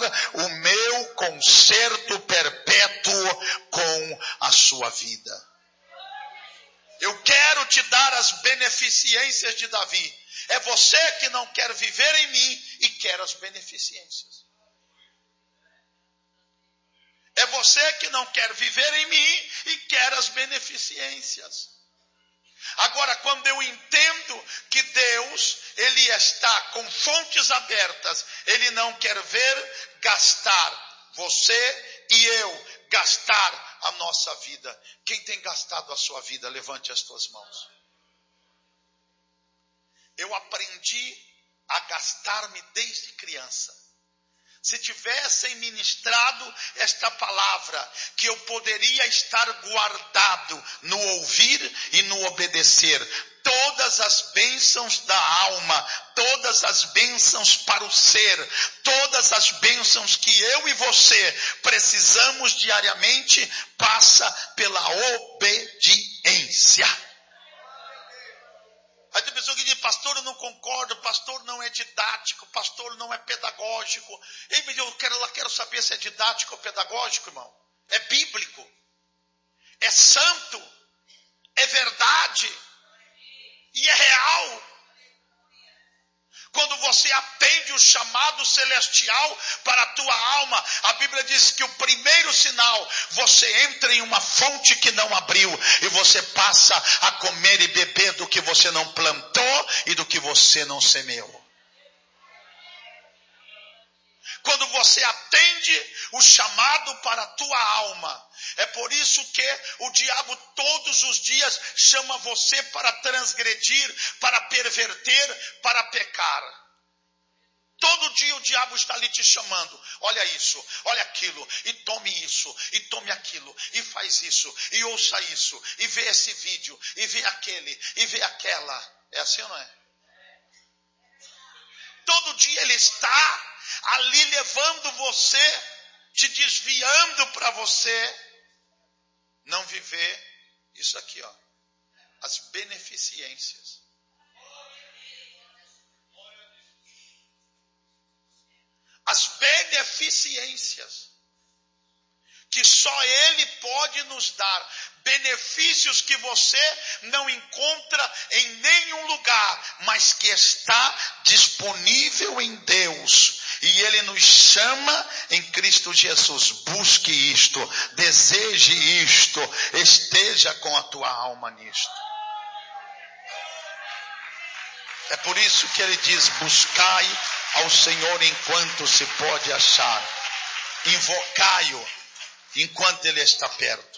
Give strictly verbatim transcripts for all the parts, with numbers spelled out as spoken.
o meu conserto perpétuo com a sua vida. Eu quero te dar as beneficências de Davi. É você que não quer viver em mim e quer as beneficências. É você que não quer viver em mim e quer as beneficências. Agora, quando eu entendo que Deus, Ele está com fontes abertas, Ele não quer ver gastar você e eu, gastar a nossa vida. Quem tem gastado a sua vida, levante as tuas mãos. Eu aprendi a gastar-me desde criança. Se tivessem ministrado esta palavra, que eu poderia estar guardado no ouvir e no obedecer, todas as bênçãos da alma, todas as bênçãos para o ser, todas as bênçãos que eu e você precisamos diariamente, passa pela obediência. Aí tem pessoa que diz, pastor, eu não concordo, pastor não é didático, pastor não é pedagógico. Ei, eu quero, eu quero saber se é didático ou pedagógico, irmão. É bíblico, é santo, é verdade e é real. Quando você atende o chamado celestial para a tua alma, a Bíblia diz que o primeiro sinal, você entra em uma fonte que não abriu e você passa a comer e beber do que você não plantou e do que você não semeou. Quando você atende o chamado para a tua alma, é por isso que o diabo todos os dias chama você para transgredir, para perverter, para pecar. Todo dia o diabo está ali te chamando. Olha isso, olha aquilo, e tome isso, e tome aquilo, e faz isso, e ouça isso, e vê esse vídeo, e vê aquele, e vê aquela. É assim ou não é? Todo dia ele está ali levando você, te desviando para você não viver isso aqui, ó, as beneficências. As beneficências que só Ele pode nos dar, benefícios que você não encontra em nenhum lugar, mas que está disponível em Deus. E Ele nos chama em Cristo Jesus. Busque isto, deseje isto, esteja com a tua alma nisto. É por isso que Ele diz, buscai ao Senhor enquanto se pode achar. Invocai-o enquanto Ele está perto.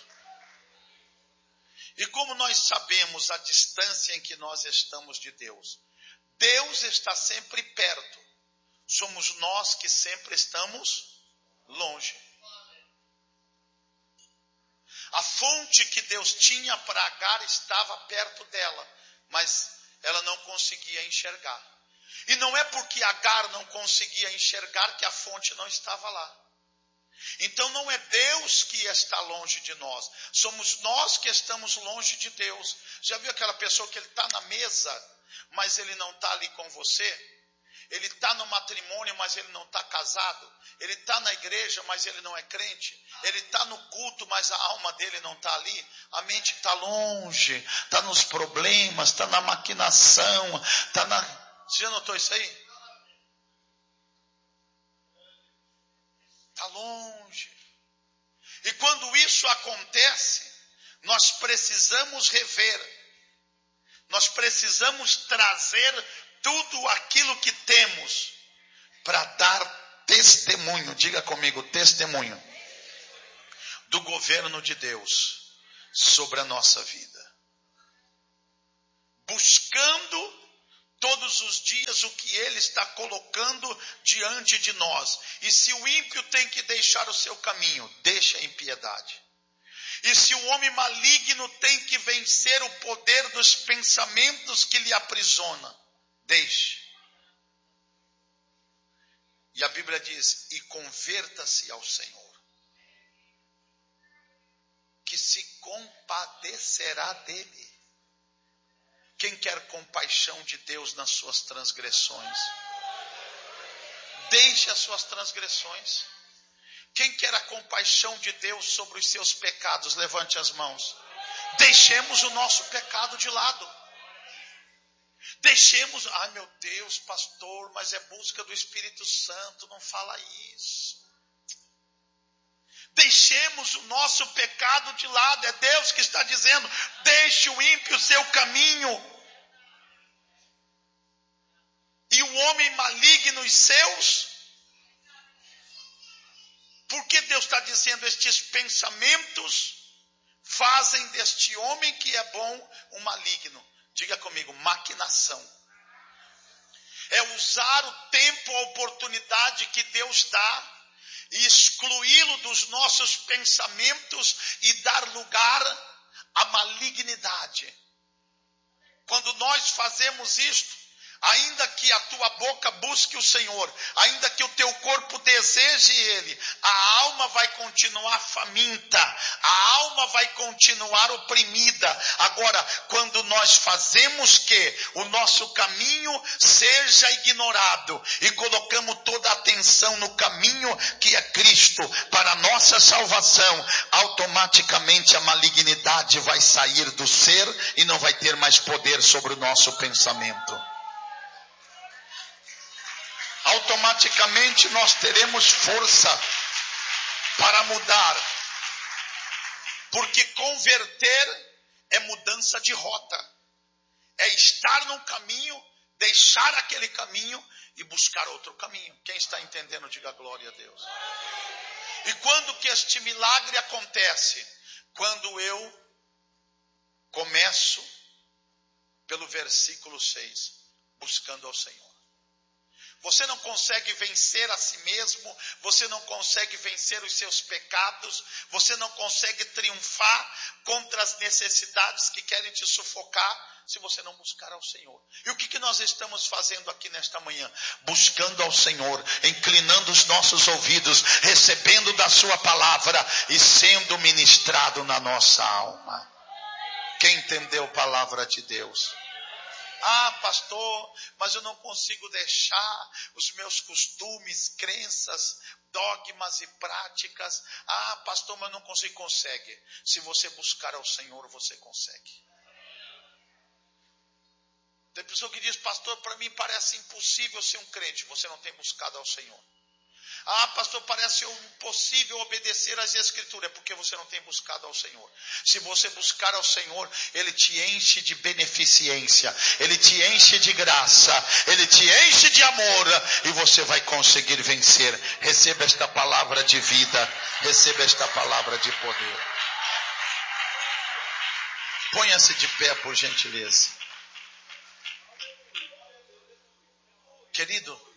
E como nós sabemos a distância em que nós estamos de Deus? Deus está sempre perto. Somos nós que sempre estamos longe. A fonte que Deus tinha para Agar estava perto dela, mas ela não conseguia enxergar. E não é porque Agar não conseguia enxergar que a fonte não estava lá. Então não é Deus que está longe de nós, somos nós que estamos longe de Deus. Já viu aquela pessoa que ele está na mesa, mas ele não está ali com você? Ele está no matrimônio, mas ele não está casado. Ele está na igreja, mas ele não é crente. Ele está no culto, mas a alma dele não está ali. A mente está longe, está nos problemas, está na maquinação, está na... Você já notou isso aí? Está longe. E quando isso acontece, nós precisamos rever. Nós precisamos trazer tudo aquilo que temos para dar testemunho. Diga comigo, testemunho do governo de Deus sobre a nossa vida. Buscando todos os dias o que Ele está colocando diante de nós. E se o ímpio tem que deixar o seu caminho, deixa a impiedade. E se o homem maligno tem que vencer o poder dos pensamentos que lhe aprisiona, deixe. E a Bíblia diz, e converta-se ao Senhor, que se compadecerá dele. Quem quer compaixão de Deus nas suas transgressões? Deixe as suas transgressões. Quem quer a compaixão de Deus sobre os seus pecados, levante as mãos. Deixemos o nosso pecado de lado. Deixemos, ai meu Deus, pastor, mas é busca do Espírito Santo, não fala isso. Deixemos o nosso pecado de lado, é Deus que está dizendo, deixe o ímpio o seu caminho. E o homem maligno os seus. Porque Deus está dizendo, estes pensamentos fazem deste homem que é bom um maligno. Diga comigo, maquinação. É usar o tempo, a oportunidade que Deus dá e excluí-lo dos nossos pensamentos e dar lugar à malignidade. Quando nós fazemos isto, ainda que a tua boca busque o Senhor, ainda que o teu corpo deseje Ele, a alma vai continuar faminta, a alma vai continuar oprimida. Agora, quando nós fazemos que o nosso caminho seja ignorado e colocamos toda a atenção no caminho que é Cristo para a nossa salvação, automaticamente a malignidade vai sair do ser e não vai ter mais poder sobre o nosso pensamento. Automaticamente nós teremos força para mudar. Porque converter é mudança de rota. É estar num caminho, deixar aquele caminho e buscar outro caminho. Quem está entendendo, diga glória a Deus. E quando que este milagre acontece? Quando eu começo pelo versículo seis, buscando ao Senhor. Você não consegue vencer a si mesmo, você não consegue vencer os seus pecados, você não consegue triunfar contra as necessidades que querem te sufocar, se você não buscar ao Senhor. E o que, que nós estamos fazendo aqui nesta manhã? Buscando ao Senhor, inclinando os nossos ouvidos, recebendo da sua palavra e sendo ministrado na nossa alma. Quem entendeu a palavra de Deus? Ah, pastor, mas eu não consigo deixar os meus costumes, crenças, dogmas e práticas. Ah, pastor, mas não consigo. Consegue. Se você buscar ao Senhor, você consegue. Tem pessoa que diz, pastor, para mim parece impossível ser um crente. Você não tem buscado ao Senhor. Ah, pastor, parece impossível obedecer às Escrituras, é porque você não tem buscado ao Senhor. Se você buscar ao Senhor, Ele te enche de beneficência, Ele te enche de graça, Ele te enche de amor, e você vai conseguir vencer. Receba esta palavra de vida, receba esta palavra de poder. Ponha-se de pé, por gentileza. Querido,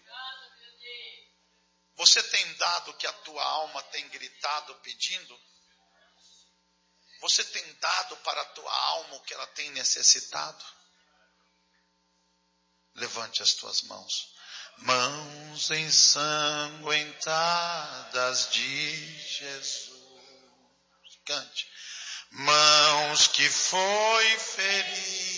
você tem dado o que a tua alma tem gritado pedindo? Você tem dado para a tua alma o que ela tem necessitado? Levante as tuas mãos. Mãos ensanguentadas de Jesus. Cante. Mãos que foi ferido